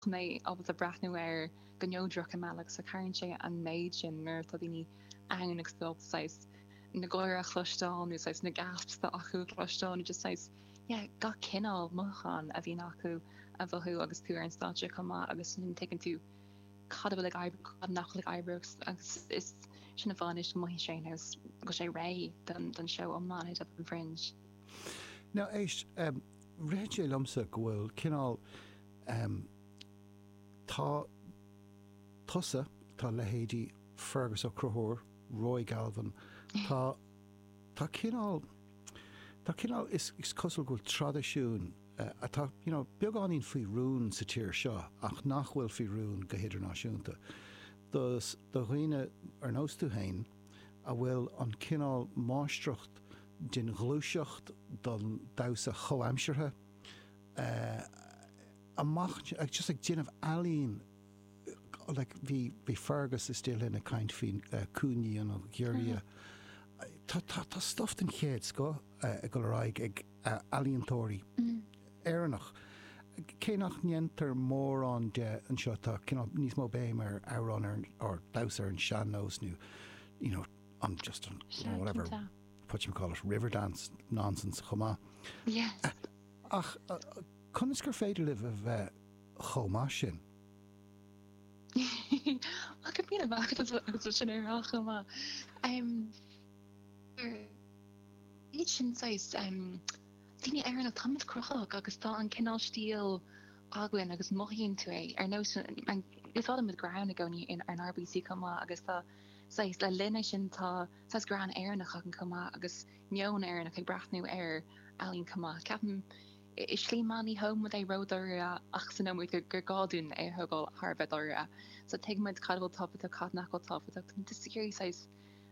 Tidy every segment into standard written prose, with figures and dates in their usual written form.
mé ab a brathnú gannódrach meach sa cairn sé an méid sin mar tá daoine angan ag spilt sais na ggóir a chluisteáin nó sais na gasps a acu chluisteáin just sais ga cinál mochan a bhí acu a bhthú agus tú ar an státe chumá agus nin taken tú cadhfuil nachlik Ibrox agus is sinna bháis mai sénos go sé ré den show an man up an fringe. Now éist réé lomsa gohfuil cinál tá tusa tá lehéadí Fergus ó Crothóir, Roy Galvin tá cinál is cosúil goil tradiisiún atá beagáín faoi rún sa tíir seo ach nachhfuil faoi rún go hidirnáisiúnta. Dus do chuoine ar nóstú hain a bhfuil an cinál máistrucht den glúiseocht don dása choamsirthe amach just ag déanamh alíonn like bhí Fergus is still in a kind fin cúní an ggéirí tá stuff den chéad go go raig ag alíontóirí éannach cé nach níontar mór an de an seo tá níos mó béim ar árán ar dásar an seanós nu an just an whatever what you call it river dance nonsense chomá. Yes. Ach chun is gur féidir libh a bheith chomá sin. Go bí agus sin ar chomá. Iad sin sais daoine ar an tamid crochach agus tá an cinál stíl aguain agus mothíonn tú ar nó is mit ground a gcóí in an RBC comá agus tá sais le linne sin tá gran airnach an comá agus neon airnach ag brathnú ar alíonn comá. Ceapan is slí maní home é rodáir ach san nóid gur gáún é thugáil Harbheith so teagmuid cadhfuil tappa a cadnachil tappa de séirí sais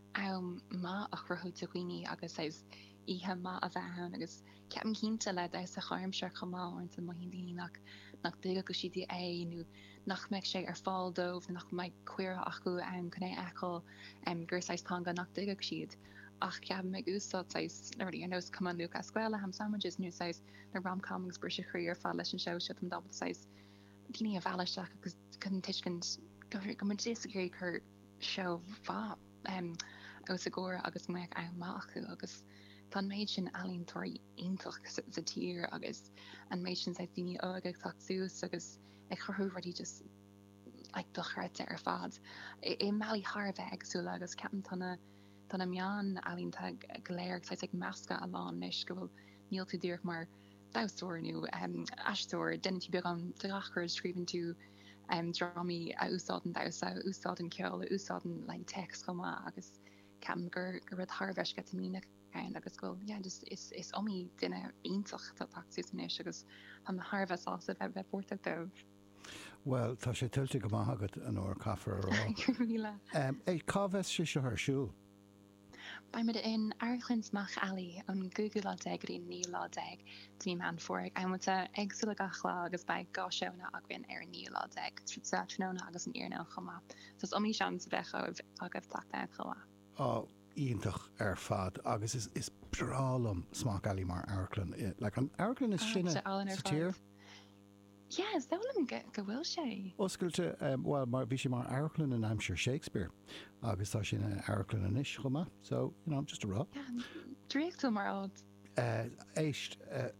má a chruthú tuoine agus sais ihe má a bheithan agus ceapan cínta le a chaim se chamáint an maihíí nach duga go siad é nó nach meid sé ar fáildómh nach meid cuiire acu chun é eáil gur sais tanga nach duga siad ach ceapan meid úsá sais nuirí ar nós cumán luúcha scoile ham sandwiches nu sais na rom-comics bur se chríir fá leis an seo an double sais daoine a bheileisteach agus chun tuiscint go dé chur seo bhá agus a ggóir agus meid má acu agus Tá méid sin alíonntóirí intach sa tír agus an méid sin daoine agad taús agus ag chorthúhí just ag do chuirte ar fad. I meí Harbheith agsúla agus ceapan tána meán alínta goléir sais ag measca a lán neis go bhfuil níl tú dúach mar dáúirú eúir denití beag an drachar scríbann tú drámaí a úsáid an dasa úsáid an ceol úsáid le text comá agus ceapan gur rud Harbheith go mína agus go just is omí duine ionintach tá taúis agus ha na Harbheith ása bheith bhórta dómh. Well, tá sé tuilte go maithagad an óir caafar ará. É cábheith sé seo thsúil? Ba mid in airchlinsmach allí an Google deagí ní lá deag tí man forig aimimeta agsúla gachlá agus ba gá seona aghfuin ar ní lá deag tróna agus an iarna chumá. Sos omí sean sa bheitcha agah tata chumá. Íontach ar fad agus is brálam smach eí mar airclann. Le an airclann is sinna sa tír? Yes, dálam go bhfuil sé. Oscailte bhil mar bhí sé mar airclann in Hampshire Shakespeare agus tá sin airclann in isis chumá, so just a rá. Dríochtú mar ád. Éist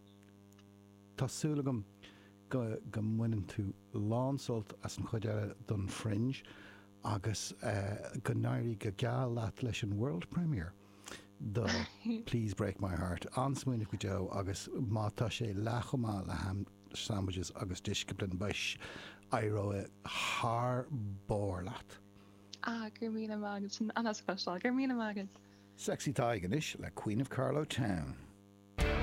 tásúlagam go muineann tú lánsolt as an chuideile don fringe agus go nairí go geall leat leis an world premiere do Please Break My Heart ansmuoinnig go deo agus mátá sé lechomá le ham sandwiches agus disciplin beis airo haar bór leat. Gur míle mágad sin anascostal gur míle mágad. Sexy Taigan is le Queen of Carlow Town.